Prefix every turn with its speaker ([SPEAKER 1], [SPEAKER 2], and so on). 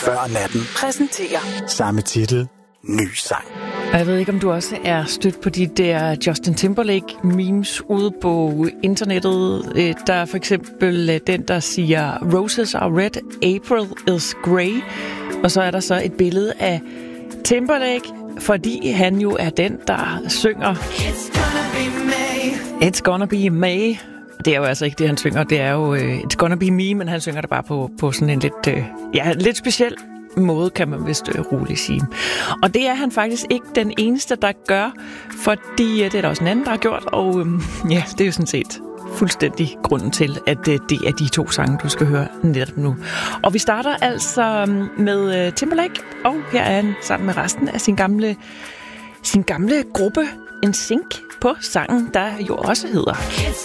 [SPEAKER 1] Før natten
[SPEAKER 2] præsenterer
[SPEAKER 1] samme titel, ny sang.
[SPEAKER 2] Og jeg ved ikke, om du også er stødt på de der Justin Timberlake-memes ude på internettet. Der er for eksempel den, der siger, Roses are red, April is grey. Og så er der så et billede af Timberlake, fordi han jo er den, der synger It's gonna be May. Det er jo altså ikke det, han synger. Det er jo It's gonna be me, men han synger det bare på sådan en lidt speciel måde, kan man vist roligt sige. Og det er han faktisk ikke den eneste, der gør, fordi det er der også en anden, der har gjort, og det er jo sådan set fuldstændig grunden til, at det er de to sange, du skal høre netop nu. Og vi starter altså med Timberlake, og her er han sammen med resten af sin gamle gruppe NSYNC på sangen, der jo også hedder